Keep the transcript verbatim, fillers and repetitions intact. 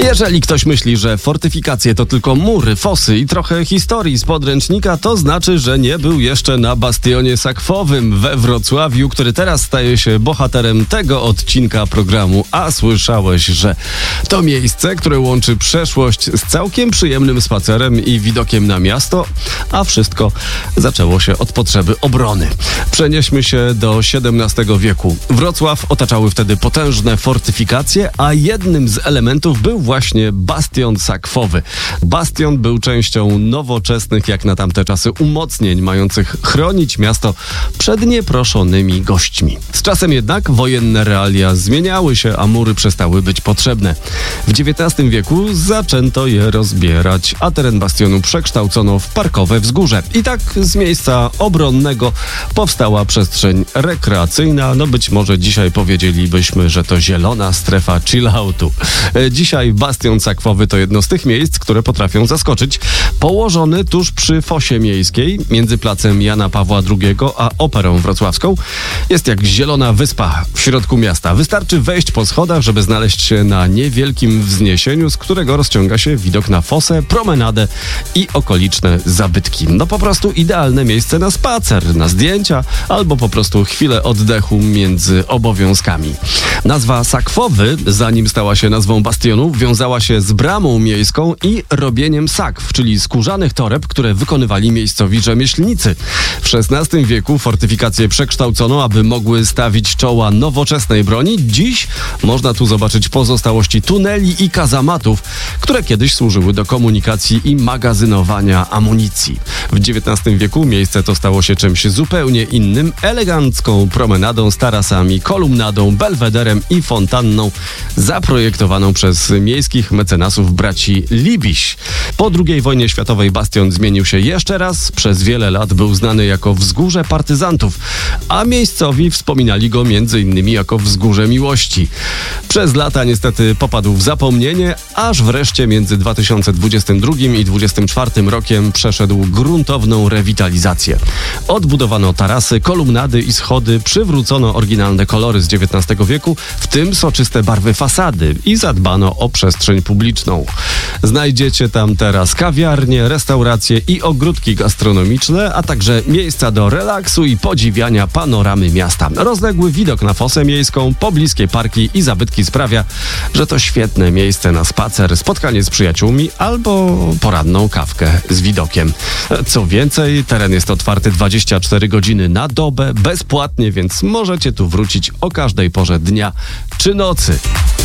Jeżeli ktoś myśli, że fortyfikacje to tylko mury, fosy i trochę historii z podręcznika, to znaczy, że nie był jeszcze na bastionie sakwowym we Wrocławiu, który teraz staje się bohaterem tego odcinka programu. A słyszałeś, że to miejsce, które łączy przeszłość z całkiem przyjemnym spacerem i widokiem na miasto, a wszystko zaczęło się od potrzeby obrony. Przenieśmy się do siedemnastego wieku. Wrocław otaczały wtedy potężne fortyfikacje, a jednym z elementów był właśnie bastion sakwowy. Bastion był częścią nowoczesnych, jak na tamte czasy, umocnień mających chronić miasto przed nieproszonymi gośćmi. Z czasem jednak wojenne realia zmieniały się, a mury przestały być potrzebne. W dziewiętnastym wieku zaczęto je rozbierać, a teren bastionu przekształcono w parkowe wzgórze. I tak z miejsca obronnego powstała przestrzeń rekreacyjna. No być może dzisiaj powiedzielibyśmy, że to zielona strefa chilloutu. Dzisiaj bastion sakwowy to jedno z tych miejsc, które potrafią zaskoczyć. Położony tuż przy fosie miejskiej, między placem Jana Pawła drugiego a Operą Wrocławską, jest jak zielona wyspa w środku miasta. Wystarczy wejść po schodach, żeby znaleźć się na niewielkim wzniesieniu, z którego rozciąga się widok na fosę, promenadę i okoliczne zabytki. No po prostu idealne miejsce na spacer, na zdjęcia albo po prostu chwilę oddechu między obowiązkami. Nazwa sakwowy, zanim stała się nazwą bastionu, wiązała się z bramą miejską i robieniem sakw, czyli skórzanych toreb, które wykonywali miejscowi rzemieślnicy. W szesnastym wieku fortyfikacje przekształcono, aby mogły stawić czoła nowoczesnej broni. Dziś można tu zobaczyć pozostałości tuneli i kazamatów, które kiedyś służyły do komunikacji i magazynowania amunicji. W dziewiętnastym wieku miejsce to stało się czymś zupełnie innym, elegancką promenadą z tarasami, kolumnadą, belwederem i fontanną zaprojektowaną przez miejskich mecenasów braci Libiś. Po drugiej wojnie światowej bastion zmienił się jeszcze raz. Przez wiele lat był znany jako wzgórze partyzantów, a miejscowi wspominali go między innymi jako wzgórze miłości. Przez lata niestety popadł w zapomnienie, aż wreszcie między dwa tysiące dwudziestym drugim i dwudziestym czwartym rokiem przeszedł gruntowną rewitalizację. Odbudowano tarasy, kolumnady i schody, przywrócono oryginalne kolory z dziewiętnastego wieku, w tym soczyste barwy fasady i zadbano o przestrzeń publiczną. Znajdziecie tam teraz kawiarnie, restauracje i ogródki gastronomiczne, a także miejsca do relaksu i podziwiania panoramy miasta. Rozległy widok na fosę miejską, pobliskie parki i zabytki sprawia, że to świetne miejsce na spacer, spotkanie z przyjaciółmi albo poranną kawkę z widokiem. Co więcej, teren jest otwarty dwadzieścia cztery godziny na dobę, bezpłatnie, więc możecie tu wrócić o każdej porze dnia czy nocy.